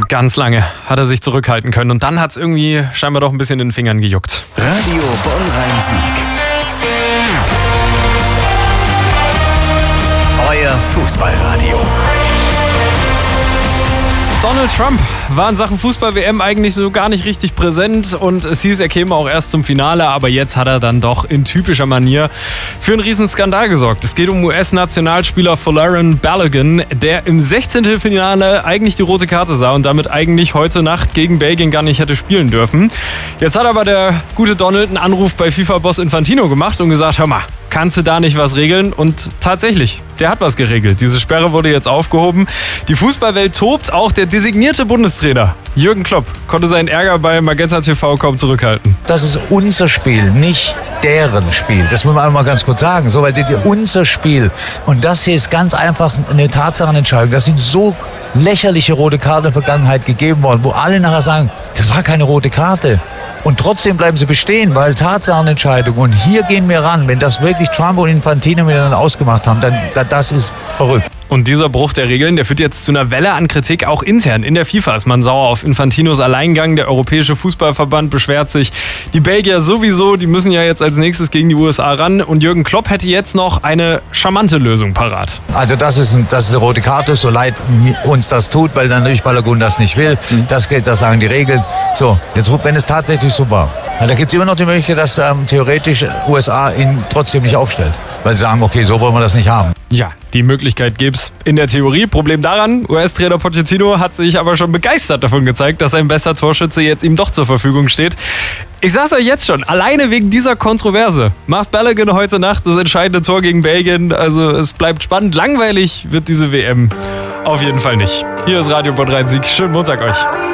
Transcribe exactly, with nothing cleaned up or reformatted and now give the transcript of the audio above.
Ganz lange hat er sich zurückhalten können und dann hat es irgendwie scheinbar doch ein bisschen in den Fingern gejuckt. Radio Bonn-Rhein-Sieg. Euer Fußballradio. Donald Trump war in Sachen Fußball-W M eigentlich so gar nicht richtig präsent und es hieß, er käme auch erst zum Finale, aber jetzt hat er dann doch in typischer Manier für einen riesen Skandal gesorgt. Es geht um U S-Nationalspieler Folarin Balogun, der im sechzehnten Finale eigentlich die rote Karte sah und damit eigentlich heute Nacht gegen Belgien gar nicht hätte spielen dürfen. Jetzt hat aber der gute Donald einen Anruf bei FIFA-Boss Infantino gemacht und gesagt, hör mal, kannst du da nicht was regeln? Und tatsächlich, der hat was geregelt. Diese Sperre wurde jetzt aufgehoben. Die Fußballwelt tobt. Auch der designierte Bundestrainer Jürgen Klopp konnte seinen Ärger bei Magenta T V kaum zurückhalten. Das ist unser Spiel, nicht deren Spiel. Das muss man einmal ganz kurz sagen. So, weil das ist unser Spiel. Und das hier ist ganz einfach eine Tatsachenentscheidung. Das sind so lächerliche rote Karten in der Vergangenheit gegeben worden, wo alle nachher sagen, das war keine rote Karte. Und trotzdem bleiben sie bestehen, weil Tatsachenentscheidung. Und hier gehen wir ran. Wenn das wirklich Trump und Infantino miteinander ausgemacht haben, dann das ist verrückt. Und dieser Bruch der Regeln, der führt jetzt zu einer Welle an Kritik, auch intern. In der FIFA ist man sauer auf Infantinos Alleingang. Der Europäische Fußballverband beschwert sich. Die Belgier sowieso, die müssen ja jetzt als nächstes gegen die U S A ran. Und Jürgen Klopp hätte jetzt noch eine charmante Lösung parat. Also das ist, ein, das ist eine rote Karte, so leid uns das tut, weil dann natürlich Balogun das nicht will. Das geht, das sagen die Regeln. So, jetzt wenn es tatsächlich so war. Da gibt es immer noch die Möglichkeit, dass ähm, theoretisch U S A ihn trotzdem nicht aufstellt. Weil sie sagen, okay, so wollen wir das nicht haben. Ja, die Möglichkeit gibt's in der Theorie. Problem daran, U S-Trainer Pochettino hat sich aber schon begeistert davon gezeigt, dass sein bester Torschütze jetzt ihm doch zur Verfügung steht. Ich sag's euch jetzt schon, alleine wegen dieser Kontroverse macht Balogun heute Nacht das entscheidende Tor gegen Belgien. Also es bleibt spannend. Langweilig wird diese W M auf jeden Fall nicht. Hier ist Radio Bonn-Rhein-Sieg. Schönen Montag euch.